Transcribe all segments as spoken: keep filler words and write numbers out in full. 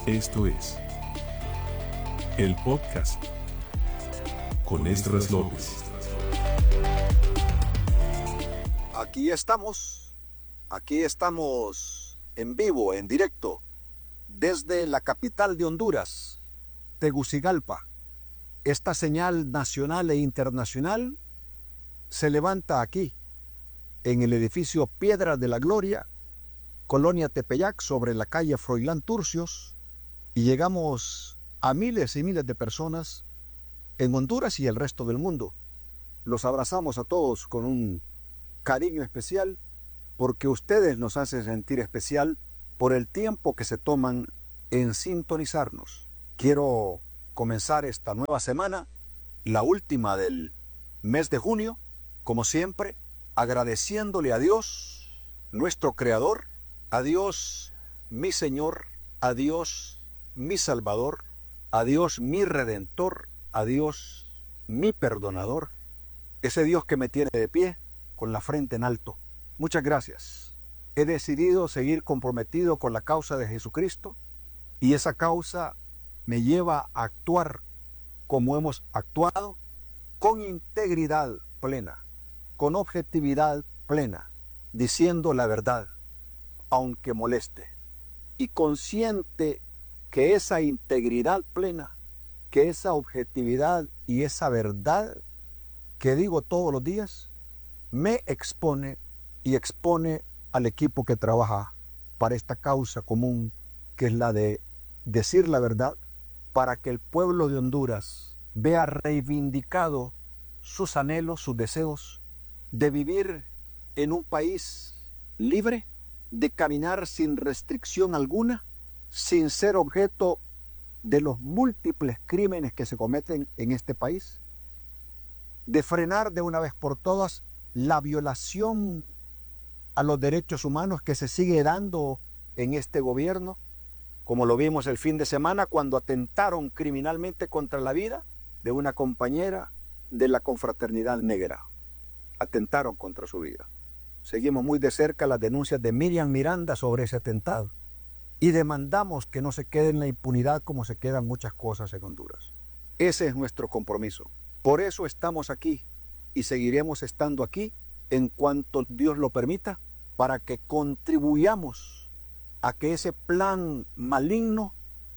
Esto es el podcast con Esdras López. Aquí estamos, aquí estamos en vivo, en directo, desde la capital de Honduras, Tegucigalpa. Esta señal nacional e internacional se levanta aquí, en el edificio Piedras de la Gloria, Colonia Tepeyac, sobre la calle Froilán Turcios, y llegamos a miles y miles de personas en Honduras y el resto del mundo. Los abrazamos a todos con un cariño especial, porque ustedes nos hacen sentir especial por el tiempo que se toman en sintonizarnos. Quiero comenzar esta nueva semana, la última del mes de junio, como siempre, agradeciéndole a Dios, nuestro Creador, a Dios, mi Señor, a Dios, mi Salvador, a Dios, mi Redentor, a Dios, mi Perdonador, ese Dios que me tiene de pie, con la frente en alto. Muchas gracias. He decidido seguir comprometido con la causa de Jesucristo, y esa causa me lleva a actuar como hemos actuado, con integridad plena, con objetividad plena, diciendo la verdad, aunque moleste, y consciente que esa integridad plena, que esa objetividad y esa verdad que digo todos los días, me expone y expone al equipo que trabaja para esta causa común, que es la de decir la verdad, para que el pueblo de Honduras vea reivindicado sus anhelos, sus deseos de vivir en un país libre, de caminar sin restricción alguna, sin ser objeto de los múltiples crímenes que se cometen en este país, de frenar de una vez por todas la violación a los derechos humanos que se sigue dando en este gobierno, como lo vimos el fin de semana cuando atentaron criminalmente contra la vida de una compañera de la confraternidad negra. Atentaron contra su vida. Seguimos muy de cerca las denuncias de Miriam Miranda sobre ese atentado y demandamos que no se quede en la impunidad como se quedan muchas cosas en Honduras. Ese es nuestro compromiso. Por eso estamos aquí y seguiremos estando aquí en cuanto Dios lo permita, para que contribuyamos a que ese plan maligno,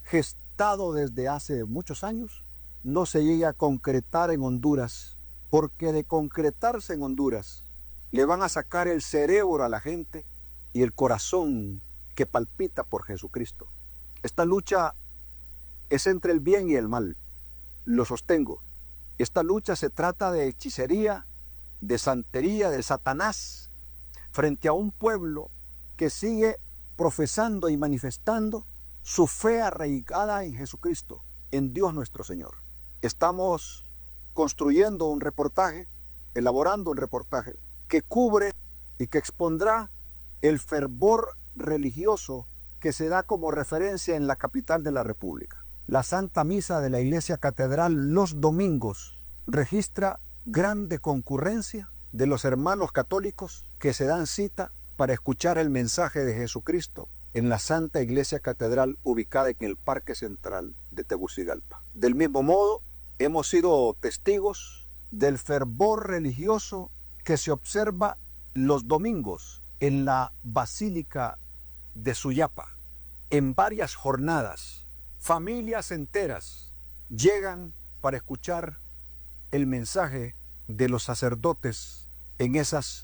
gestado desde hace muchos años, no se llegue a concretar en Honduras, porque de concretarse en Honduras le van a sacar el cerebro a la gente y el corazón que palpita por Jesucristo. Esta lucha es entre el bien y el mal, lo sostengo. Esta lucha se trata de hechicería, de santería, de Satanás, frente a un pueblo que sigue profesando y manifestando su fe arraigada en Jesucristo, en Dios nuestro Señor. Estamos construyendo un reportaje, elaborando un reportaje que cubre y que expondrá el fervor religioso que se da como referencia en la capital de la República. La Santa Misa de la Iglesia Catedral los domingos registra grande concurrencia de los hermanos católicos que se dan cita para escuchar el mensaje de Jesucristo en la Santa Iglesia Catedral ubicada en el Parque Central de Tegucigalpa. Del mismo modo, hemos sido testigos del fervor religioso que se observa los domingos en la Basílica de Suyapa. En varias jornadas, familias enteras llegan para escuchar el mensaje de los sacerdotes en esas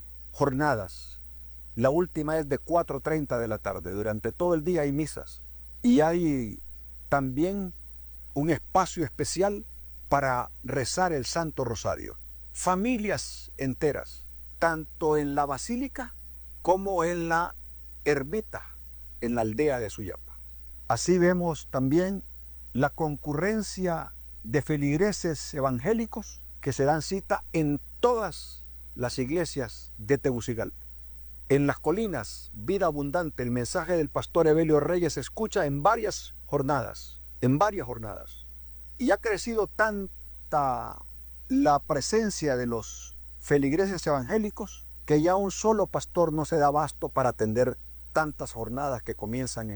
jornadas. La última es de cuatro treinta de la tarde. Durante todo el día hay misas y hay también un espacio especial para rezar el Santo Rosario. Familias enteras, tanto en la basílica como en la ermita, en la aldea de Suyapa. Así vemos también la concurrencia de feligreses evangélicos que se dan cita en todas las iglesias de Tegucigalpa. En las colinas, vida abundante, el mensaje del pastor Evelio Reyes se escucha en varias jornadas, en varias jornadas. Y ha crecido tanta la presencia de los feligreses evangélicos que ya un solo pastor no se da abasto para atender tantas jornadas que comienzan en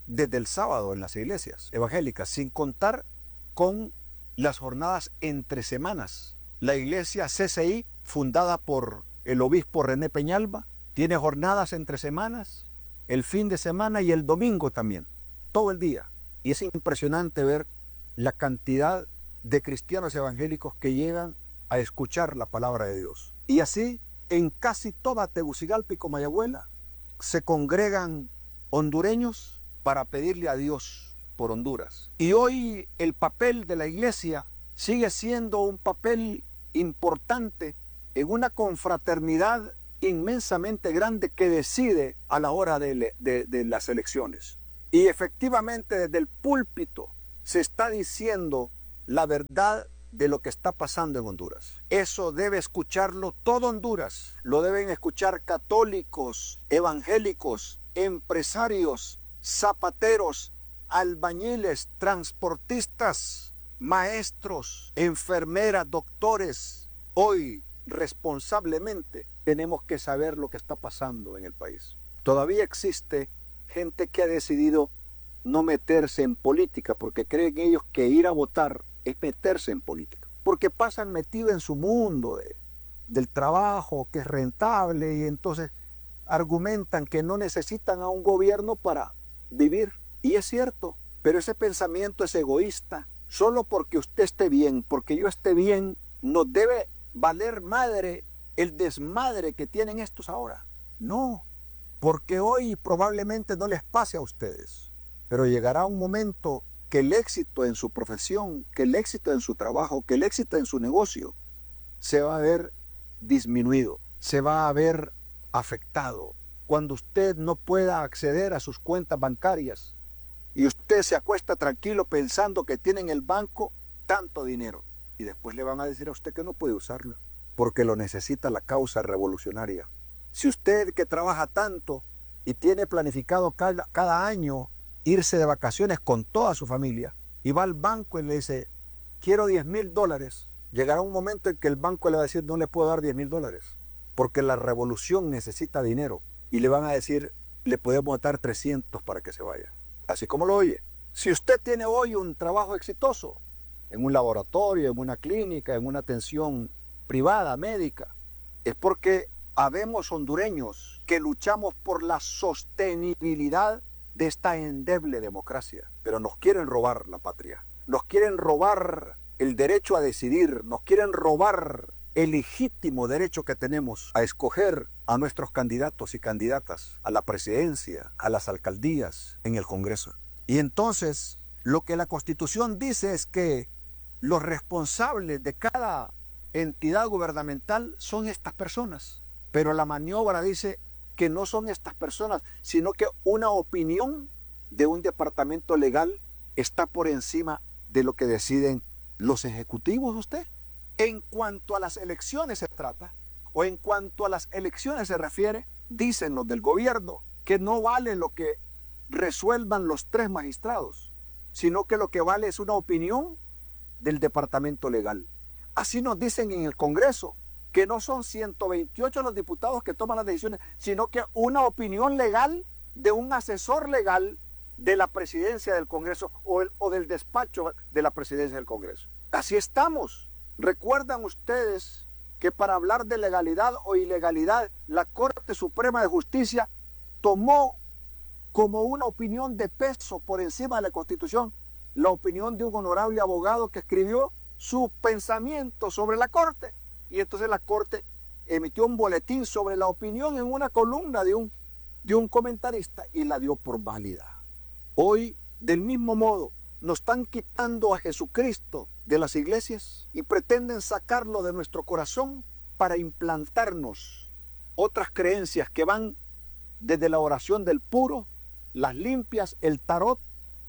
desde el sábado en las iglesias evangélicas, sin contar con las jornadas entre semanas. La iglesia C C I, fundada por el obispo René Peñalba, tiene jornadas entre semanas, el fin de semana y el domingo también, todo el día. Y es impresionante ver la cantidad de cristianos evangélicos que llegan a escuchar la palabra de Dios. Y así, en casi toda Tegucigalpa y Comayagüela, se congregan hondureños para pedirle a Dios por Honduras. Y hoy el papel de la iglesia sigue siendo un papel importante en una confraternidad inmensamente grande que decide a la hora de, de, de las elecciones. Y efectivamente desde el púlpito se está diciendo la verdad de lo que está pasando en Honduras. Eso debe escucharlo todo Honduras. Lo deben escuchar católicos, evangélicos, empresarios, zapateros, albañiles, transportistas, maestros, enfermeras, doctores. Hoy, responsablemente, tenemos que saber lo que está pasando en el país. Todavía existe gente que ha decidido no meterse en política porque creen ellos que ir a votar es meterse en política. Porque pasan metidos en su mundo de, del trabajo, que es rentable, y entonces argumentan que no necesitan a un gobierno para vivir. Y es cierto, pero ese pensamiento es egoísta. Solo porque usted esté bien, porque yo esté bien, nos debe valer madre el desmadre que tienen estos ahora. No, porque hoy probablemente no les pase a ustedes, pero llegará un momento que el éxito en su profesión, que el éxito en su trabajo, que el éxito en su negocio se va a ver disminuido, se va a ver afectado. Cuando usted no pueda acceder a sus cuentas bancarias y usted se acuesta tranquilo pensando que tiene en el banco tanto dinero, y después le van a decir a usted que no puede usarlo porque lo necesita la causa revolucionaria. Si usted que trabaja tanto y tiene planificado cada, cada año irse de vacaciones con toda su familia y va al banco y le dice, quiero diez mil dólares, llegará un momento en que el banco le va a decir, no le puedo dar diez mil dólares, porque la revolución necesita dinero, y le van a decir, le podemos dar trescientos para que se vaya. Así como lo oye. Si usted tiene hoy un trabajo exitoso, en un laboratorio, en una clínica, en una atención privada, médica, es porque habemos hondureños que luchamos por la sostenibilidad de esta endeble democracia, pero nos quieren robar la patria, nos quieren robar el derecho a decidir, nos quieren robar el legítimo derecho que tenemos a escoger a nuestros candidatos y candidatas a la presidencia, a las alcaldías, en el Congreso. Y entonces, lo que la Constitución dice es que los responsables de cada entidad gubernamental son estas personas, pero la maniobra dice que no son estas personas, sino que una opinión de un departamento legal está por encima de lo que deciden los ejecutivos. Usted, en cuanto a las elecciones se trata, o en cuanto a las elecciones se refiere, dicen los del gobierno que no vale lo que resuelvan los tres magistrados, sino que lo que vale es una opinión del departamento legal. Así nos dicen en el Congreso, que no son ciento veintiocho los diputados que toman las decisiones, sino que una opinión legal de un asesor legal de la presidencia del Congreso o, el, o del despacho de la presidencia del Congreso. Así estamos. ¿Recuerdan ustedes que para hablar de legalidad o ilegalidad, la Corte Suprema de Justicia tomó como una opinión de peso por encima de la Constitución la opinión de un honorable abogado que escribió su pensamiento sobre la Corte? Y entonces la Corte emitió un boletín sobre la opinión en una columna de un, de un comentarista y la dio por válida. Hoy, del mismo modo, nos están quitando a Jesucristo de las iglesias y pretenden sacarlo de nuestro corazón para implantarnos otras creencias que van desde la oración del puro, las limpias, el tarot,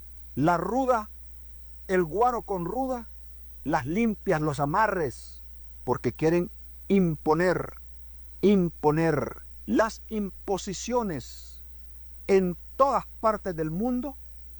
la ruda, el guaro con ruda, las limpias, los amarres, porque quieren imponer, imponer las imposiciones en todas partes del mundo,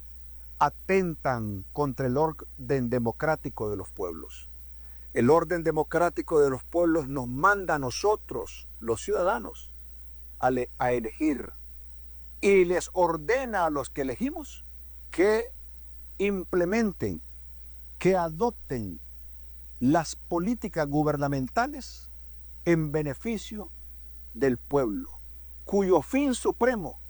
atentan contra el orden democrático de los pueblos. El orden democrático de los pueblos nos manda a nosotros, los ciudadanos, a, le, a elegir, y les ordena a los que elegimos que implementen, que adopten las políticas gubernamentales en beneficio del pueblo, cuyo fin supremo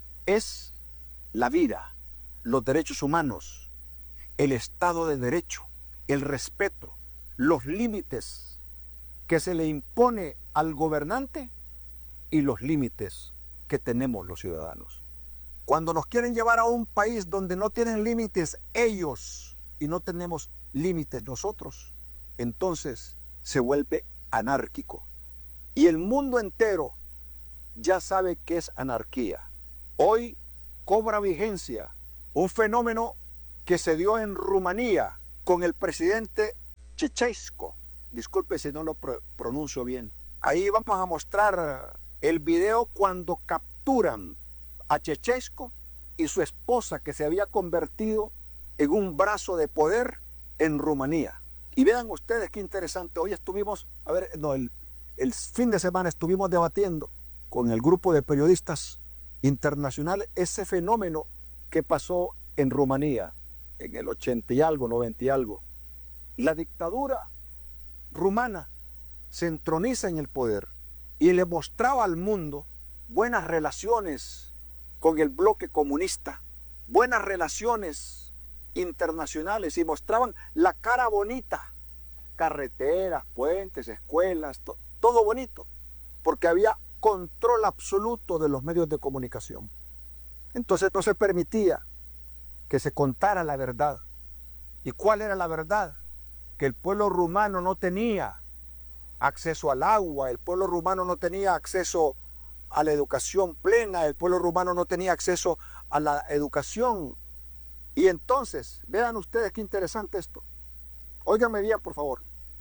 es la vida, los derechos humanos, el Estado de Derecho, el respeto, los límites que se le impone al gobernante y los límites que tenemos los ciudadanos. Cuando nos quieren llevar a un país donde no tienen límites ellos y no tenemos límites nosotros, entonces se vuelve anárquico. Y el mundo entero ya sabe que es anarquía. Hoy cobra vigencia un fenómeno que se dio en Rumanía con el presidente Ceausescu. Disculpe si no lo pro- pronuncio bien. Ahí vamos a mostrar el video cuando capturan a Ceausescu y su esposa, que se había convertido en un brazo de poder en Rumanía. Y vean ustedes qué interesante. Hoy estuvimos, a ver, no, el, el fin de semana estuvimos debatiendo con el grupo de periodistas internacionales ese fenómeno que pasó en Rumanía en el ochenta y algo, noventa y algo. La dictadura rumana se entroniza en el poder y le mostraba al mundo buenas relaciones con el bloque comunista, buenas relaciones internacionales, y mostraban la cara bonita, carreteras, puentes, escuelas, to- todo bonito, porque había control absoluto de los medios de comunicación. Entonces no se permitía que se contara la verdad. ¿Y cuál era la verdad? Que el pueblo rumano no tenía acceso al agua, el pueblo rumano no tenía acceso a la educación plena, el pueblo rumano no tenía acceso a la educación. Y entonces, vean ustedes qué interesante esto. Óiganme bien, por favor.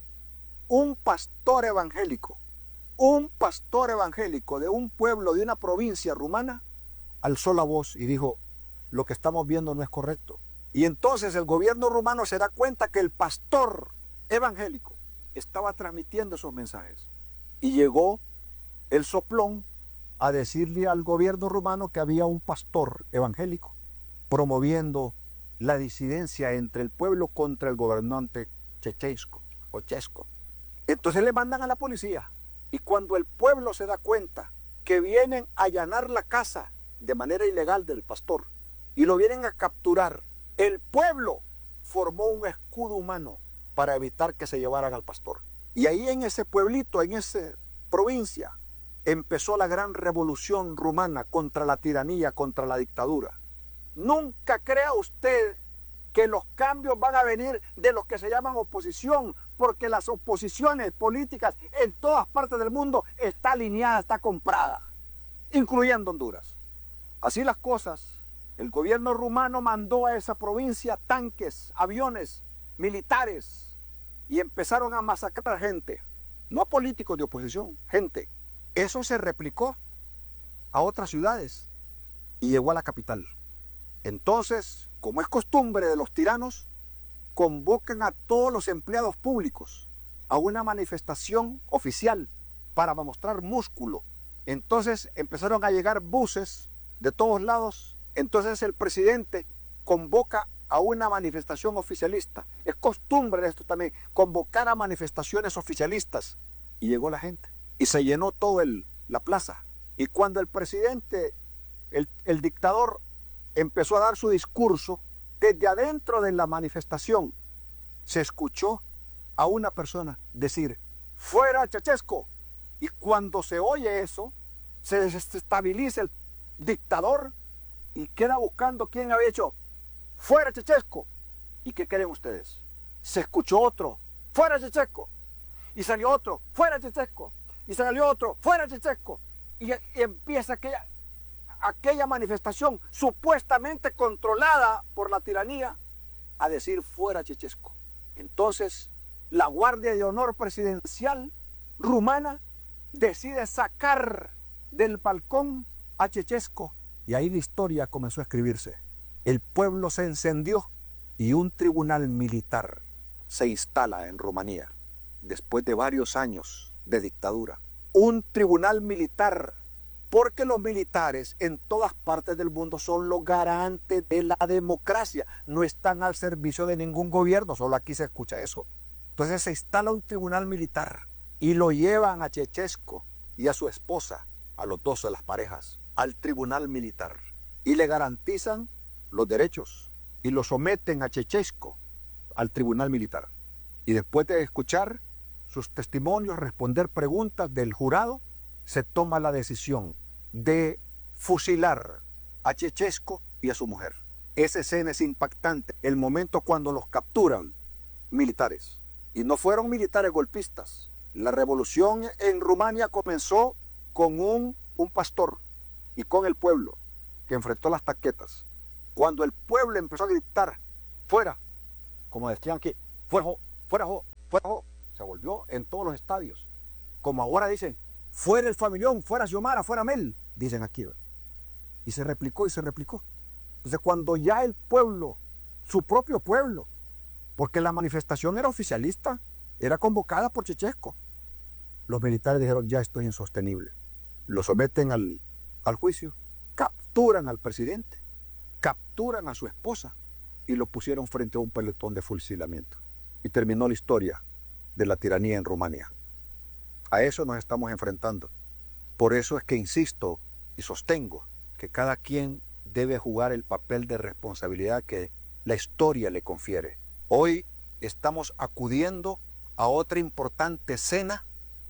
Un pastor evangélico, un pastor evangélico de un pueblo, de una provincia rumana, alzó la voz y dijo: lo que estamos viendo no es correcto. Y entonces el gobierno rumano se da cuenta que el pastor evangélico estaba transmitiendo esos mensajes. Y llegó el soplón a decirle al gobierno rumano que había un pastor evangélico promoviendo la disidencia entre el pueblo contra el gobernante Ceausescu o Chesco. Entonces le mandan a la policía. Y cuando el pueblo se da cuenta que vienen a allanar la casa de manera ilegal del pastor y lo vienen a capturar, el pueblo formó un escudo humano para evitar que se llevaran al pastor. Y ahí en ese pueblito, en esa provincia, empezó la gran revolución rumana contra la tiranía, contra la dictadura. Nunca crea usted que los cambios van a venir de los que se llaman oposición, porque las oposiciones políticas en todas partes del mundo está alineada, está comprada, incluyendo Honduras. Así las cosas, el gobierno rumano mandó a esa provincia tanques, aviones, militares, y empezaron a masacrar gente, no a políticos de oposición, gente. Eso se replicó a otras ciudades y llegó a la capital. Entonces, como es costumbre de los tiranos, convocan a todos los empleados públicos a una manifestación oficial para mostrar músculo. Entonces empezaron a llegar buses de todos lados. Entonces el presidente convoca a una manifestación oficialista. Es costumbre de esto también, convocar a manifestaciones oficialistas. Y llegó la gente y se llenó todo el, la plaza. Y cuando el presidente, el, el dictador, empezó a dar su discurso, desde adentro de la manifestación se escuchó a una persona decir: ¡fuera Ceausescu! Y cuando se oye eso, se desestabiliza el dictador y queda buscando quién había hecho ¡fuera Ceausescu! ¿Y qué creen ustedes? Se escuchó otro: ¡fuera Ceausescu! Y salió otro: ¡fuera Ceausescu! Y salió otro: ¡fuera Ceausescu! Y, y empieza aquella aquella manifestación supuestamente controlada por la tiranía a decir fuera Ceausescu. Entonces la Guardia de Honor Presidencial rumana decide sacar del balcón a Ceausescu, y ahí la historia comenzó a escribirse. El pueblo se encendió y un tribunal militar se instala en Rumanía después de varios años de dictadura. Un tribunal militar Porque los militares en todas partes del mundo son los garantes de la democracia. No están al servicio de ningún gobierno, solo aquí se escucha eso. Entonces se instala un tribunal militar y lo llevan a Ceausescu y a su esposa, a los dos de las parejas, al tribunal militar. Y le garantizan los derechos y lo someten a Ceausescu al tribunal militar. Y después de escuchar sus testimonios, responder preguntas del jurado, se toma la decisión de fusilar a Ceausescu y a su mujer. Esa escena es impactante, el momento cuando los capturan militares. Y no fueron militares golpistas. La revolución en Rumania comenzó con un, un pastor y con el pueblo que enfrentó las taquetas. Cuando el pueblo empezó a gritar, fuera, como decían aquí, fuera, fuera, fuera, se volvió en todos los estadios. Como ahora dicen, fuera el familión, fuera Xiomara, fuera Mel, dicen aquí. Y se replicó y se replicó. Entonces cuando ya el pueblo, su propio pueblo, porque la manifestación era oficialista, era convocada por Ceausescu, los militares dijeron, ya esto es insostenible. Lo someten al, al juicio, capturan al presidente, capturan a su esposa y lo pusieron frente a un pelotón de fusilamiento. Y terminó la historia de la tiranía en Rumania. A eso nos estamos enfrentando. Por eso es que insisto y sostengo que cada quien debe jugar el papel de responsabilidad que la historia le confiere. Hoy estamos acudiendo a otra importante escena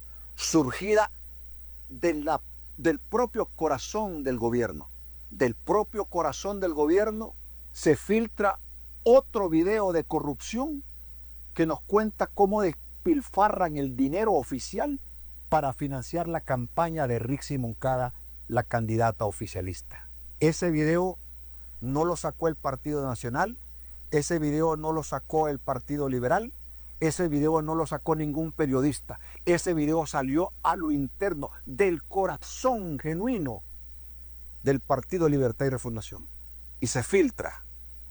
surgida de la, del propio corazón del gobierno. Del propio corazón del gobierno se filtra otro video de corrupción que nos cuenta cómo despilfarran el dinero oficial para financiar la campaña de Rixi Moncada, la candidata oficialista. Ese video no lo sacó el Partido Nacional, ese video no lo sacó el Partido Liberal, ese video no lo sacó ningún periodista, ese video salió a lo interno, del corazón genuino del Partido Libertad y Refundación, y se filtra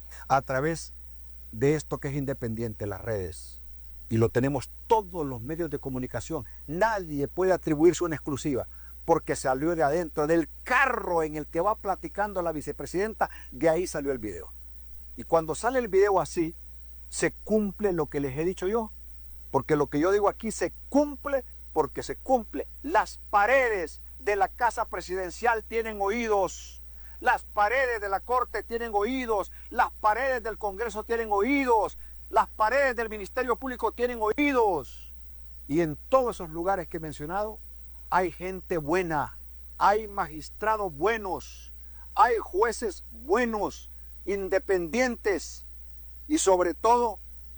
a través de esto que es independiente, las redes, y lo tenemos todos los medios de comunicación. Nadie puede atribuirse una exclusiva, porque salió de adentro del carro en el que va platicando la vicepresidenta, de ahí salió el video. Y cuando sale el video así, se cumple lo que les he dicho yo, porque lo que yo digo aquí se cumple porque se cumple. Las paredes de la casa presidencial tienen oídos, las paredes de la corte tienen oídos, las paredes del Congreso tienen oídos, las paredes del Ministerio Público tienen oídos. Y en todos esos lugares que he mencionado hay gente buena, hay magistrados buenos, hay jueces buenos, independientes y sobre todo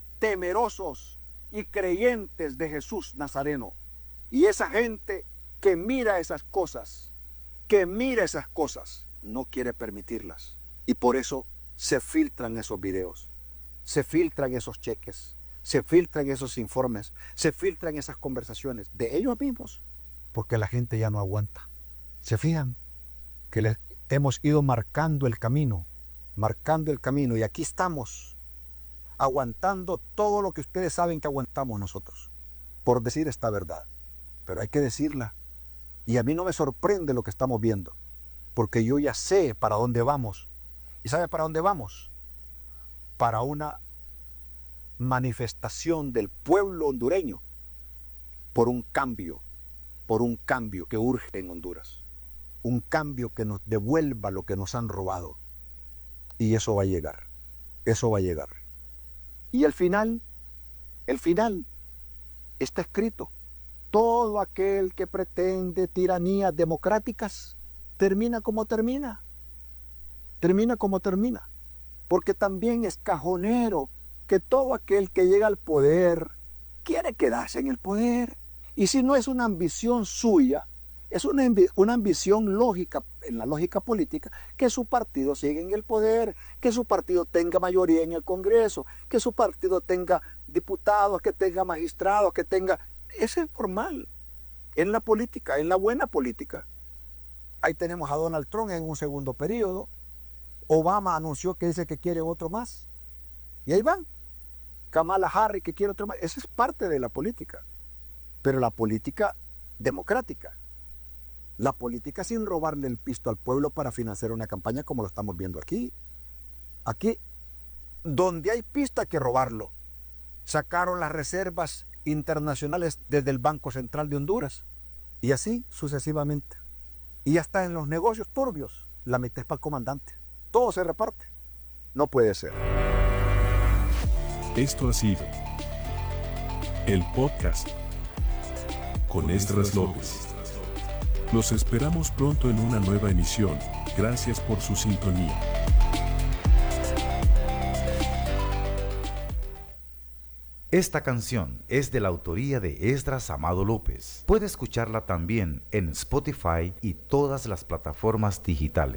temerosos y creyentes de Jesús Nazareno. Y esa gente que mira esas cosas, que mira esas cosas, no quiere permitirlas. Y por eso se filtran esos videos, se filtran esos cheques, se filtran esos informes, se filtran esas conversaciones de ellos mismos, porque la gente ya no aguanta. ¿Se fijan? Que les hemos ido marcando el camino, marcando el camino, y aquí estamos, aguantando todo lo que ustedes saben que aguantamos nosotros, por decir esta verdad. Pero hay que decirla. Y a mí no me sorprende lo que estamos viendo, porque yo ya sé para dónde vamos. ¿Y sabe para dónde vamos? Para una manifestación del pueblo hondureño por un cambio, por un cambio que urge en Honduras. Un cambio que nos devuelva lo que nos han robado. Y eso va a llegar, eso va a llegar. Y el final, el final está escrito. Todo aquel que pretende tiranías democráticas termina como termina. Termina como termina. Porque también es cajonero que todo aquel que llega al poder quiere quedarse en el poder. Y si no es una ambición suya, es una, una ambición lógica, en la lógica política, que su partido siga en el poder, que su partido tenga mayoría en el Congreso, que su partido tenga diputados, que tenga magistrados, que tenga... Eso es normal en la política, en la buena política. Ahí tenemos a Donald Trump en un segundo periodo. Obama anunció que dice que quiere otro más. Y ahí van. Kamala Harris que quiere otro más. Esa es parte de la política. Pero la política democrática. La política sin robarle el pisto al pueblo para financiar una campaña como lo estamos viendo aquí. Aquí, donde hay pista hay que robarlo. Sacaron las reservas internacionales desde el Banco Central de Honduras y así sucesivamente. Y hasta en los negocios turbios, la mitad es para el comandante. Todo se reparte. No puede ser. Esto ha sido el podcast con Esdras López. Los esperamos pronto en una nueva emisión. Gracias por su sintonía. Esta canción es de la autoría de Esdras Amado López. Puede escucharla también en Spotify y todas las plataformas digitales.